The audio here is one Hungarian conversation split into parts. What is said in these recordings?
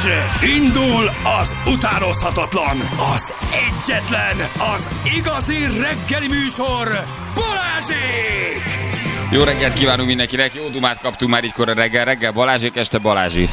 Indul az utánozhatatlan, az egyetlen, az igazi reggeli műsor, Balázsék! Jó reggelt kívánunk mindenkinek, jó dumát kaptunk már így kora reggel Balázsék, este Balázsi.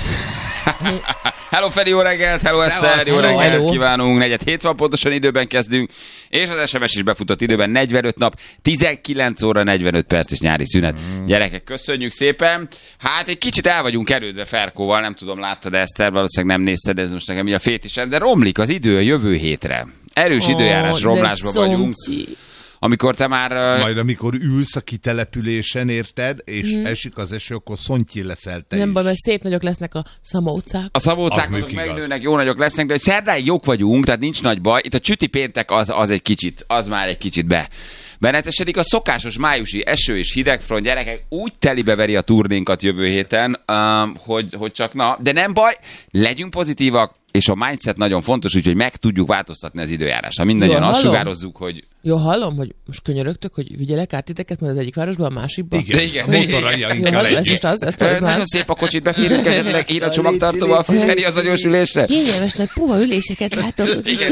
Hello Feri, jó reggelt, hello Eszter, jó reggelt kívánunk, 4:07 van, pontosan időben kezdünk, és az SMS is befutott időben, 45 nap, 19 óra 45 perc és nyári szünet. Gyerekek, köszönjük szépen. Hát egy kicsit el vagyunk erődve Ferkóval, nem tudom, láttad Eszter, valószínűleg nem nézted, ez most nekem így a fétisem, de romlik az idő a jövő hétre. Erős időjárás romlásban vagyunk. Amikor te már... Majd amikor ülsz a kitelepülésen, érted, és esik az eső, akkor szontyil leszel te nem is. baj, mert szét nagyok lesznek a szamócák. A szamócák azok megnőnek, jó nagyok lesznek, de hogy szerdáig jók vagyunk, tehát nincs nagy baj. Itt a csüti péntek az egy kicsit, az már egy kicsit benetesedik. A szokásos májusi eső és hidegfront, gyerekek, úgy telibeveri a turnénkat jövő héten, hogy csak na. De nem baj, legyünk pozitívak, és a mindset nagyon fontos, úgyhogy meg tudjuk változtatni az időjárást. Ha mindannyian azt sugározzuk, hogy... Jó, hallom, hogy most könyörögtök, hogy vigyelek át titeket, mert az egyik városban, a másikban. Igen. Motoranyainkkel együtt. Nagyon szép a kocsit, beférünk esetleg hír a csomagtartóval, Feri az agyósülésre. Kényelmes nagy puha üléseket látok.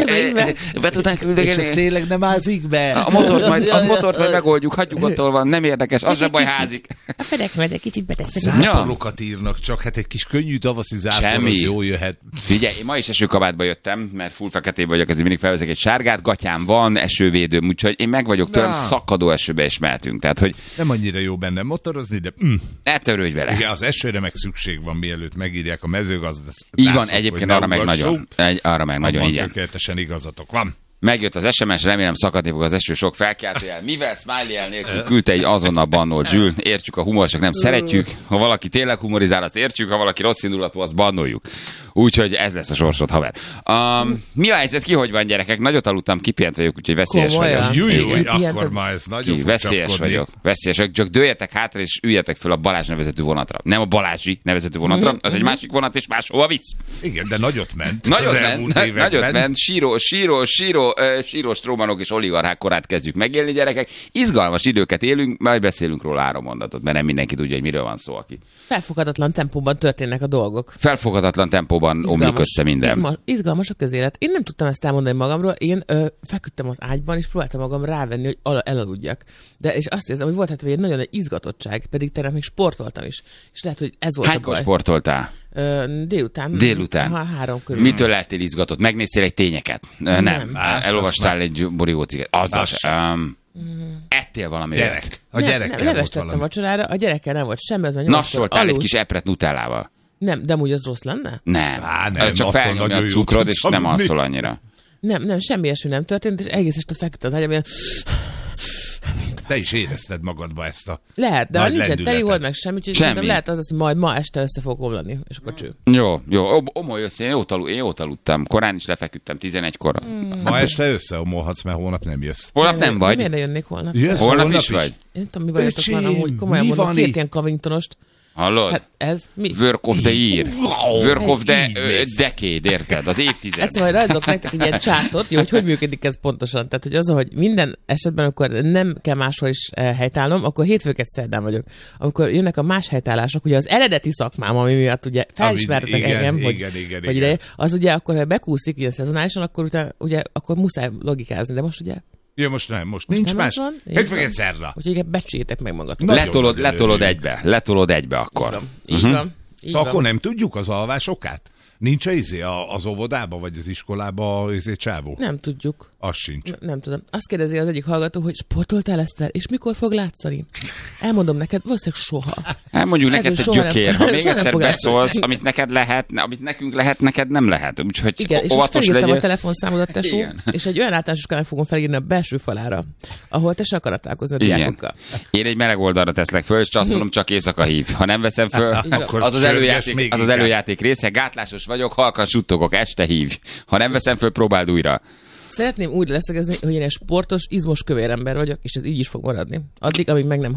Be tudnánk üldögélni. És ez tényleg nem ázik be. A motort majd megoldjuk, hagyjuk ott, van, nem érdekes, az sem baj, házik. A Fedek majd egy kicsit beteszem. Záporokat írnak csak, hát egy kis könnyű tavaszi zápor, az jó jöhet. Figyelj, én ma is esőkabátba jöttem, mert full feketében vagyok, ezért mindig felveszek egy sárgát, gatyám van, esővédőm, úgyhogy én meg vagyok tőlem, szakadó esőbe is mehetünk. Tehát, hogy nem annyira jó benne motorozni, de... Ne törődj vele. Igen, az esőre meg szükség van, mielőtt megírják a mezőgazdászok. Így van, egyébként arra meg nagyon. Arra meg nagyon, igen. Tökéletesen igazatok van. Megjött az SMS, remélem szakadni fog az eső sok felkeltőjel. Mivel smiley-el nélkül küldte egy azonnal bannolt Zsül. Értjük a humor, csak nem szeretjük. Ha valaki tényleg humorizál, azt értjük, ha valaki rossz indulatú, azt bannoljuk. Úgyhogy ez lesz a sorsod, haver. Mi a helyzet, ki hogy van, gyerekek? Nagyot aludtam, kipihent vagyok, úgyhogy veszélyes vagyok. Júj, akkor már ez nagyon fog veszélyes vagyok. Csak dőljetek hátra és üljetek föl a Balázs nevezetű vonatra. Nem a Balázsi nevezetű vonatra, az egy másik vonat és máshova visz. Igen, de nagyot ment. Nagyot ment. Sírós trómanok és oligarchák korát kezdjük megélni, gyerekek. Izgalmas időket élünk, majd beszélünk róla 3 mondatot, mert nem mindenki tudja, hogy miről van szó, aki. Felfoghatatlan tempóban történnek a dolgok. Felfoghatatlan tempóban omlik össze minden. Izgalmas a közélet. Én nem tudtam ezt elmondani magamról. Én feküdtem az ágyban, és próbáltam magam rávenni, hogy elaludjak. De és azt érzem, hogy volt egy nagyon nagy izgatottság, pedig tegnap még sportoltam is. És lehet, hogy ez volt Hánykor sportoltál? Délután. 3 körül. Mitől lettél izgatott? Megnéztél egy tényeket? Nem. Elolvastál egy borigóciget? Ettél valami olyat? A gyerekkel levestettem vacsorára, a gyerekkel nem volt semmi. Nassoltál egy kis epret nutellával? Nem, de amúgy az rossz lenne? Nem. Csak felnyomja a cukrot, és nem alszol annyira. Nem, semmi ilyesmi nem történt, és egész este feküdt az ágyam, te is érezted magadba ezt a lehet, de ha nincsen teli volt meg semmi, úgyhogy szerintem lehet az, hogy majd ma este össze fog omlani, és akkor cső. Jó, omolj össze, én jót aludtam, korán is lefeküdtem 11-kor. Ma este összeomolhatsz, mert holnap nem jössz. Holnap nem vagy? Miért ne jönnék holnap? Holnap is vagy? Én nem tudom, mi bajotok van amúgy, komolyan mondom, 2 ilyen Covingtonost. Hallod? Hát ez mi? Work of the year. Work of the decade, érted? Az évtized. Egyszer majd rajzolok nektek egy ilyen csártot, jó, hogy működik ez pontosan. Tehát, hogy az, hogy minden esetben, amikor nem kell máshol is helytállnom, akkor hétfőket szerdán vagyok. Amikor jönnek a más helytállások, ugye az eredeti szakmám, ami miatt ugye felismertek engem, hogy ideje, az ugye akkor, ha bekúszik ilyen szezonálisan, akkor ugye akkor muszáj logikázni, de most ugye ja, most nincs más. Hétfőket szerda. Úgyhogy becsüljétek meg magatok. Letolod egybe akkor. Így van. Szóval akkor nem tudjuk az alvásokát? Nincs az óvodába, vagy az iskolába csávó? Nem tudjuk. Az sincs. Nem tudom. Azt kérdezi az egyik hallgató, hogy sportoltál, Eszter, és mikor fog látszani? Elmondom neked, valószínűleg soha. Elmondjuk neked, te gyökér. Ha még egyszer beszólsz, amit neked lehet, amit nekünk lehet, neked nem lehet. Úgyhogy igen, és most felírtam a telefonszámodat, tesó, és egy olyan általános iskolán fogom felírni a belső falára, ahol te se akar találkozni a diákokkal. Én egy meleg oldalra teszlek föl, és azt mondom, csak éjszaka hív. Ha nem veszem föl, az az előjáték része, gátlásos vagyok, halkan suttogok, este hív. Ha nem veszem föl, próbáld újra. Szeretném úgy leszögezni, hogy én egy sportos, izmos kövér ember vagyok, és ez így is fog maradni. Addig, amíg meg nem halok,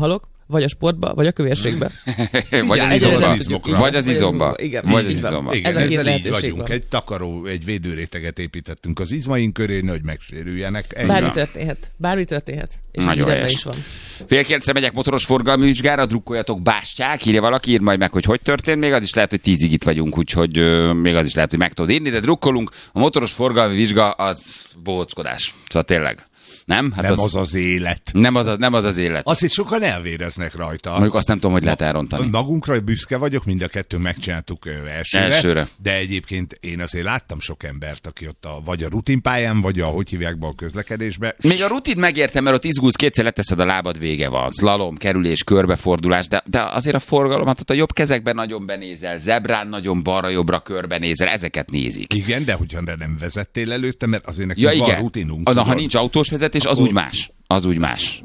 vagy a sportba, vagy a kövérségbe. Vagy az izomba. Vagy az izomba. Igen, vagy az izomba. Igen, ezzel így vagyunk. Egy takaró, egy védőréteget építettünk az izmaink köré, hogy megsérüljenek. Bármi történhet. És nagyon helyes. Is van. Fél 9-re megyek motoros forgalmi vizsgára, drukkoljatok, bástyák, írja valaki, ír majd meg, hogy történt, még az is lehet, hogy 10-ig itt vagyunk, úgyhogy még az is lehet, hogy meg tudod írni, de drukkolunk, a motoros forgalmi vizsga az bohóckodás. Szóval tényleg. Nem? Hát nem az élet. Nem az az élet. Azt is sokan elvéreznek rajta. Mondjuk azt nem tudom, hogy lehet elrontani. Magunkra büszke vagyok, mind a kettő megcsináltuk elsőre. De egyébként én azért láttam sok embert, aki ott vagy a rutinpályán, vagy hogy hívják be a közlekedésbe. Még a rutin megértem, mert ott izgulsz, kétszer leteszed a lábad, vége van. Slalom, kerülés, körbefordulás, de azért a forgalom, hát ott a jobb kezekben nagyon benézel, zebrán nagyon balra-jobbra körbenézel, ezeket nézik. Igen, de hogyha nem vezettél előtte, mert azért nekünk van rutinunk. Ha nincs autós vezetés, az úgy más. Az úgy más.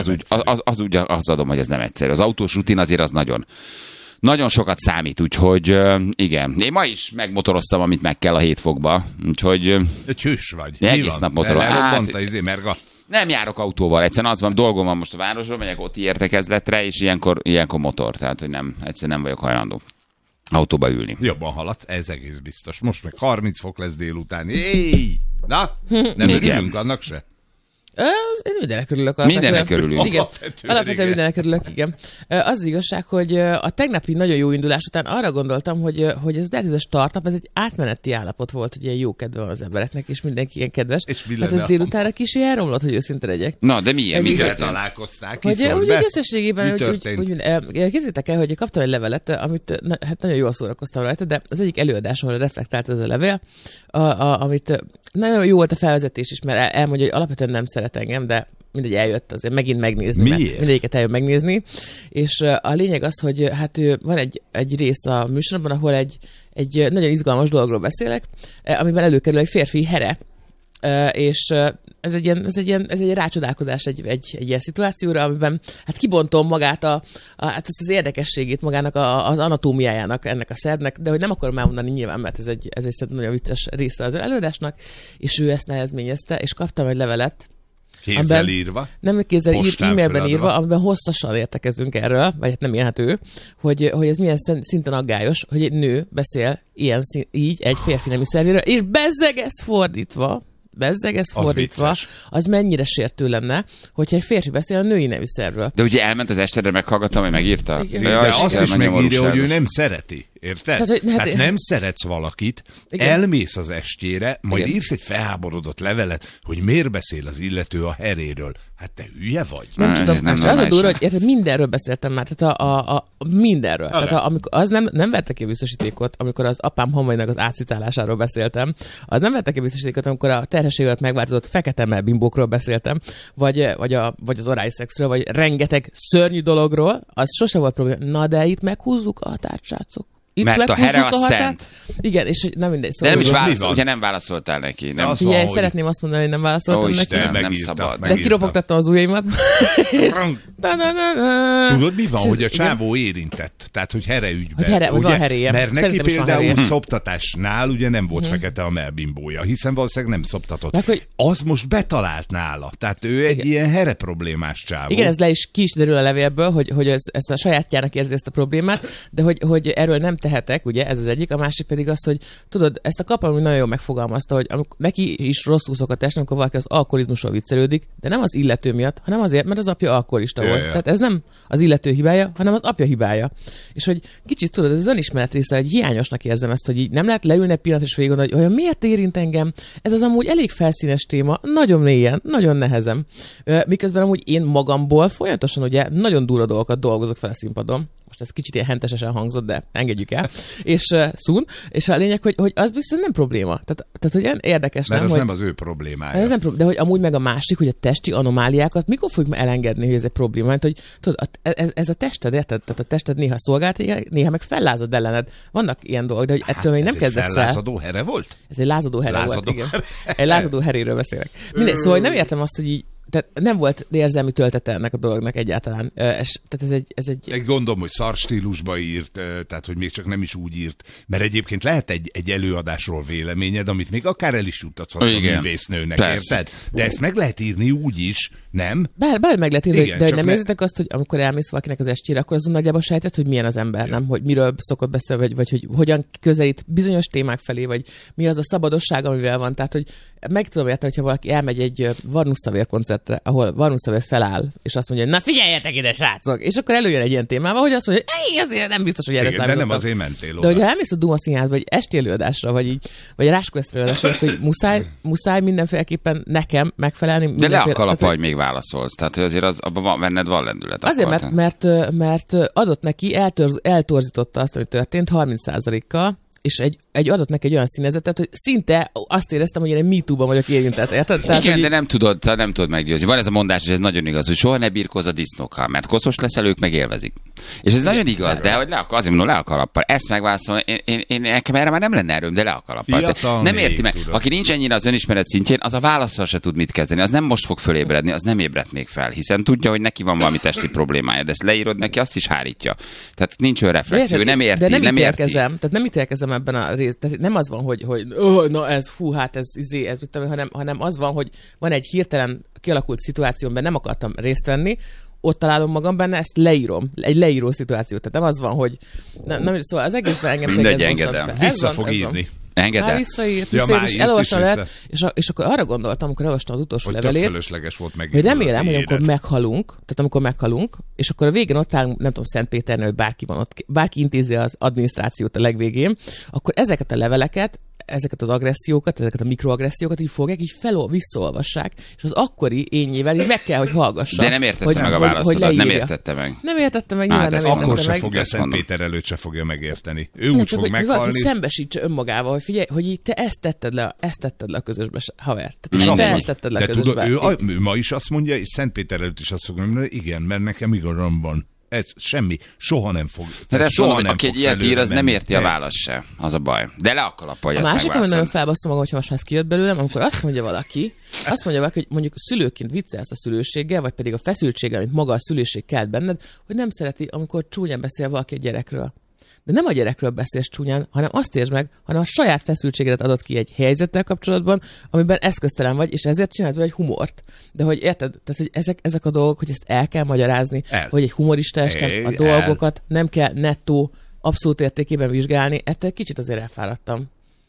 Az adom, hogy ez nem egyszerű. Az autós rutin azért az nagyon sokat számít, úgyhogy igen. Én ma is megmotoroztam, amit meg kell a 7 fokba, úgyhogy... Csős vagy. Egész nap motoroztam. Nem járok autóval, egyszerűen az van, dolgom van most a városban, megyek ott értekezletre, és ilyenkor motor, tehát hogy egyszerűen nem vagyok hajlandó autóba ülni. Jobban haladsz, ez egész biztos. Most meg 30 fok lesz délután. Éj! Na, nem örülünk annak se? Mindenek örülök. Mindenek örülünk. Igen. Alapvetően mindenek örülök, igen. Az igazság, hogy a tegnapi nagyon jó indulás után arra gondoltam, hogy ez lehet, ez a startnap, ez egy átmeneti állapot volt, hogy ilyen jó kedve van az embereknek, és mindenki ilyen kedves. Hát ez délutánra kicsi elromlott, hogy őszinte legyek. Na, de milyen? Mikor találkozták? Hogy úgy összességében, képzeljétek el, hogy kaptam egy levelet, amit hát nagyon jól szórakoztam rajta, de az egyik előadásomra reflektált ez a levél, amit nagyon jó volt a felvezetés is, mert elmondja, hogy alapvetően nem szeret engem, de mindegy eljött azért megint megnézni. Miért? Mindegyiket eljön megnézni. És a lényeg az, hogy hát van egy rész a műsorban, ahol egy nagyon izgalmas dologról beszélek, amiben előkerül egy férfi here, és ez egy rácsodálkozás egy ilyen szituációra, amiben hát kibontom magát hát ezt az érdekességét magának az anatómiájának ennek a szervnek, de hogy nem akarom elmondani nyilván, mert ez egy nagyon vicces része az előadásnak, és ő ezt nehezményezte, és kaptam egy levelet, kézzel írva? Nem kézzel e-mailben írva, amiben hosszasan értekezünk erről, vagy hát nem érhető, hogy ez milyen szinten aggályos, hogy egy nő beszél így egy férfi nemi szervéről, és bezzeg ez fordítva, az mennyire sértő lenne, hogyha egy férfi beszél a női nemi szervről. De ugye elment az estedre, meghallgattam, hogy megírta. De azt is megírja, hogy ő nem szereti. Érted? Tehát nem szeretsz valakit, igen. Elmész az estjére, majd írsz egy felháborodott levelet, hogy miért beszél az illető a heréről. Hát te hülye vagy? Nem tudom, az a durva, hogy érted, mindenről beszéltem már, tehát mindenről. Tehát amikor az nem vette ki a biztosítékot, amikor az apám hamvainak az átcitálásáról beszéltem, az nem vette ki a biztosítékot, amikor a terhesség alatt megváltozott fekete melbimbókról beszéltem, vagy az orális szexről, vagy rengeteg szörnyű dologról, az sose volt probléma. Na de itt meghúzzuk a határt, srácok. Mert a here a szent. Igen, és nem mindegy. Szóval de nem is ugye nem válaszoltál neki. Nem. Figyelj, szeretném azt mondani, hogy nem válaszoltam neki. Nem szabad. De kiropogtattam az ujjaimat. Tudod, mi van, hogy a csávó érintett? Tehát, hogy here ügyben. Hogy van heréje. Mert neki például szoptatásnál ugye nem volt fekete a melbimbója, hiszen valószínűleg nem szoptatott. Az most betalált nála. Tehát ő egy ilyen here problémás csávó. Igen, ez le is ki is derül a levélből, hogy ezt a sajátjának érzi ezt a problémát, de hogy erről nem tehetek, ugye, ez az egyik, a másik pedig az, hogy tudod, ezt a Kaplan nagyon jól megfogalmazta, hogy neki is rosszul szokott esni, amikor valaki az alkoholizmusról viccelődik, de nem az illető miatt, hanem azért, mert az apja alkoholista volt. Tehát ez nem az illető hibája, hanem az apja hibája. És hogy kicsit tudod, ez az önismeret része, hogy hiányosnak érzem ezt, hogy így nem lehet leülni egy pillanat és végig hogy miért érint engem? Ez az amúgy elég felszínes téma, nagyon mélyen, nagyon nehezen. Miközben amúgy én magamból folyamatosan ugye nagyon durva dolgokat dolgozok fel a színpadon. Most ez kicsit ilyen hentesesen hangzott, de engedjük el. És és a lényeg, hogy az biztos nem probléma. Tehát hogy ilyen érdekes, mert nem? Mert az nem az ő problémája. Ez nem de hogy amúgy meg a másik, hogy a testi anomáliákat mikor fogjuk elengedni, hogy ez egy probléma? Mert hogy tudod, ez a tested, érted? Tehát a tested néha szolgált, néha meg fellázad ellened. Vannak ilyen dolgok, de hogy ettől még nem kezdesz el. Ez egy fellázadó here volt? Ez egy lázadó here volt, igen. Egy lázadó heréről beszélek. Mindegy, szóval nem értem azt, hogy így tehát nem volt érzelmi töltete ennek a dolognak egyáltalán. Tehát ez egy... Gondolom, hogy szar stílusba írt, tehát hogy még csak nem is úgy írt, mert egyébként lehet egy előadásról véleményed, amit még akár el is juttatsz a művésznőnek, érted? De ezt meg lehet írni úgy is, nem? Bár meg lehet írni, igen, de nem érzitek azt, hogy amikor elmész valakinek az estjére, akkor azon nagyjából sejtett, hogy milyen az ember, nem? Hogy miről szokott beszélni, vagy hogy hogyan közelít bizonyos témák felé, vagy mi az a szabadosság, amivel van. Tehát, hogy meg tudom érteni, hogyha valaki elmegy egy Varnus-Szavér koncertre, ahol Varnus-Szavér feláll, és azt mondja, na figyeljetek ide, srácok! És akkor előjön egy ilyen témával, hogy azt mondja, hogy azért nem biztos, hogy erre számítottam. De nem azért mentél oda. De hogyha elmész a Duma Színházba, vagy esti előadásra, vagy Ráskó Eszter előadásra, hogy muszáj mindenféleképpen nekem megfelelni. De le a kalappa, hogy még válaszolsz. Tehát, hogy azért abban benned van lendület. Azért, mert adott neki, eltorzította azt, ami történt 30%-kal, és adott neki egy olyan színezetet, hogy szinte azt éreztem, hogy én egy MeToo-ban vagyok érintett. Érted? Tehát, igen, de nem tudod meggyőzni. Van ez a mondás, és ez nagyon igaz, hogy soha ne birkózz a disznókkal, mert koszos leszel, ők megélvezik. És ez nagyon igaz, de hogy azért mondom, le a kalappal. Ezt megválaszolom, én nekem erre már nem lenne erőm, de le a kalappal. Nem érti meg. Aki nincs ennyire az önismeret szintjén, az a válaszsal se tud mit kezdeni. Az nem most fog fölébredni, az nem ébredt még fel, hiszen tudja, hogy neki van valami testi problémája, de ezt leírod neki, azt is hárítja. Tehát nincs olyan reflexió, nem érti, de nem ítélkezem ebben a részt. Tehát nem az van, hogy na ez, ez hanem az van, hogy van egy hirtelen kialakult szituációban, nem akartam részt venni, ott találom magam benne, ezt leírom. Egy leíró szituáció. Tehát nem az van, hogy... Nem, szóval az egészben engem mindegy, engedem. Vissza fog írni. Engedem. Már visszaírt, és elolvastam le, és akkor arra gondoltam, amikor elolvastam az utolsó levelét, hogy remélem, hogy amikor meghalunk, és akkor a végén ott állunk, nem tudom, Szentpéternél, hogy bárki van ott, bárki intézi az adminisztrációt a legvégén, akkor ezeket a leveleket, ezeket az agressziókat, ezeket a mikroagressziókat így fogják, így visszaolvassák, és az akkori énnyével így meg kell, hogy hallgassam. De nem értette meg a válaszodat, nem értette meg. Nem értette meg, nyilván nem értette meg. Akkor se fogja, Szentpéter előtt se fogja megérteni. Ő úgy fog meghalni. Valaki szembesítse önmagával, hogy figyelj, hogy így te ezt tetted le a közösbe, haver. Te ezt tetted le a közösbe. Ő ma is azt mondja, és Szentpéter előtt is azt fogja mondani, igen, mert nekem igazam van. Ez semmi, soha nem fog. Tehát ezt mondom, hogy aki egy ilyet ír, az nem érti a választ se. Az a baj. De le a kalappa, hogy ezt megválaszol. A másik, ami nagyon felbasszom magam, hogyha most már ez kijött belőlem, amikor azt mondja valaki, hogy mondjuk szülőként viccelsz a szülőséggel, vagy pedig a feszültséggel, amit maga a szülőség kelt benned, hogy nem szereti, amikor csúnyán beszél valaki egy gyerekről. De nem a gyerekről beszélsz csúnyán, hanem azt értsd meg, hanem a saját feszültségedet adott ki egy helyzettel kapcsolatban, amiben eszköztelen vagy, és ezért csinálod egy humort. De hogy érted, tehát, hogy ezek a dolgok, hogy ezt el kell magyarázni, hogy egy humorista a dolgokat nem kell nettó, abszolút értékében vizsgálni, ettől kicsit azért elfáradtam.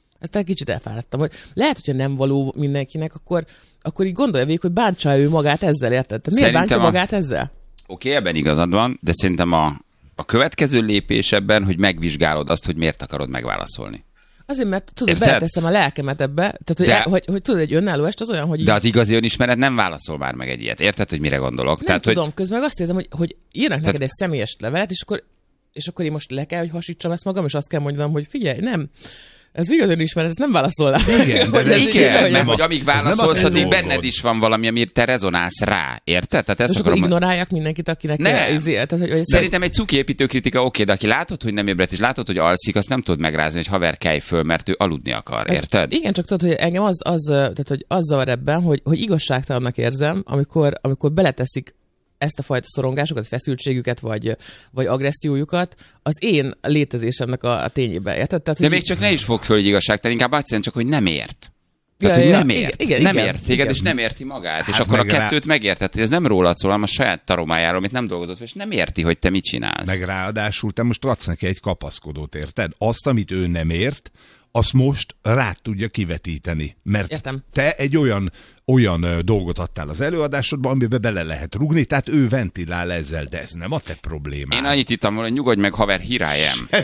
Hogy lehet, hogyha nem való mindenkinek, akkor így gondolja végig, hogy bántsa ő magát ezzel, érted? Miért bántja magát ezzel? Oké, ebben igazad van, de szerintem a következő lépés ebben, hogy megvizsgálod azt, hogy miért akarod megválaszolni. Azért, mert tudod, beleteszem a lelkemet ebbe, tehát hogy tudod, egy önálló est az olyan, hogy... De az igazi önismeret nem válaszol már meg egy ilyet. Érted, hogy mire gondolok? Nem tudom, közben meg azt érzem, hogy írnak neked egy személyes levelet, és akkor én most le kell, hogy hasítsam ezt magam, és azt kell mondjam, hogy figyelj, nem... Ez igaz önismeret, ezt nem válaszolnál. Igen, de hogy amíg válaszolsz, addig benned is van valami, amit te rezonálsz rá. Érted? Tehát ezt akkor ignorálják mindenkit, akinek Szerintem egy cuki építőkritika oké, de aki látod, hogy nem ébredt, és látod, hogy alszik, azt nem tudod megrázni, hogy haver, kelj föl, mert ő aludni akar. Érted? Igen, csak tudod, hogy engem az zavar ebben, hogy igazságtalannak érzem, amikor beleteszik ezt a fajta szorongásokat, feszültségüket, vagy agressziójukat az én létezésemnek a tényébe. Érted? Tehát, de még csak ne is fog föl, hogy igazságtalan, inkább egyszerűen csak, hogy nem ért. Tehát, hogy nem ért. Nem ért téged, és nem érti magát. Hát és akkor a kettőt megérted, hogy ez nem rólad szól, hanem a saját taromájáról, amit nem dolgozott, és nem érti, hogy te mit csinálsz. Meg ráadásul te most adsz neki egy kapaszkodót, érted? Azt, amit ő nem ért, azt most rád tudja kivetíteni. Mert te egy olyan dolgot adtál az előadásodban, amiben bele lehet rugni, tehát ő ventilál ezzel, de ez nem a te problémád. Én annyit hittem volna, hogy nyugodj meg, haver, here I am.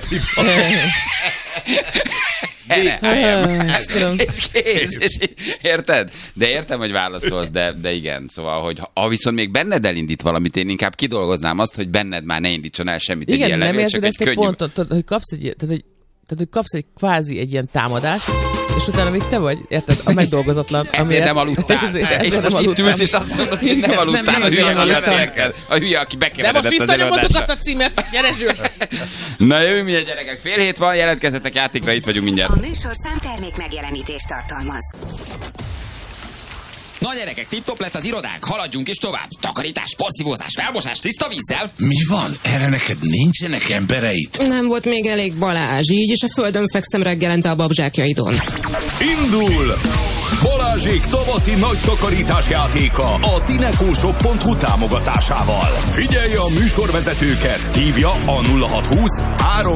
És kész. Érted? De értem, hogy válaszolsz, de igen. Szóval, hogy ha viszont még benned elindít valamit, én inkább kidolgoznám azt, hogy benned már ne indítson el semmit. Igen, egy nem érzed ezt egy pontot, hogy kapsz hogy kapsz egy kvázi egy ilyen támadást, és utána még te vagy, érted, a megdolgozatlan. Ezért nem aludtál. És most itt ülsz, és azt mondod, hogy nem aludtál, a hülye, aki bekeveredett az előadásra. De most visszanyomozok azt a címet, gyere Zsül! Na jövő mindjárt, gyerekek, 6:30 van, jelentkezzetek játékra, itt vagyunk mindjárt. A műsorszám termék megjelenítés tartalmaz. Na gyerekek, tip-top lett az irodánk, haladjunk is tovább. Takarítás, porszívózás, felmosás, tiszta vízzel. Mi van? Erre neked nincsenek embereid? Nem volt még elég Balázs, így is a földön fekszem reggelente a babzsákjaidon. Indul! Balázsék tavaszi nagy takarítás játéka a tinekóshop.hu támogatásával. Figyelje a műsorvezetőket, hívja a 0620